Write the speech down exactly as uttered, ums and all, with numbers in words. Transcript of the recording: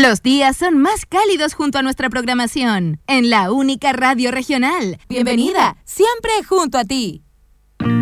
Los días son más cálidos junto a nuestra programación, en la única radio regional. Bienvenida, siempre junto a ti.